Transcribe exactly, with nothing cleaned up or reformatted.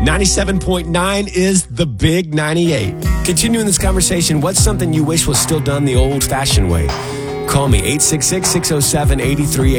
ninety-seven point nine is the Big ninety-eight. Continuing this conversation, what's something you wish was still done the old-fashioned way? Call me, eight six six, six oh seven, eight three